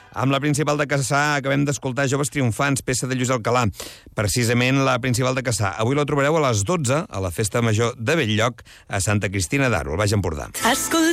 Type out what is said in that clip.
Amb la Principal de Cassà acabem d'escoltar Joves Triomfants, peça de Lluís Alcalà. Precisament la Principal de Cassà. Avui la trobareu a les 12 a la Festa Major de Bell-lloc a Santa Cristina d'Aro, al Baix Empordà.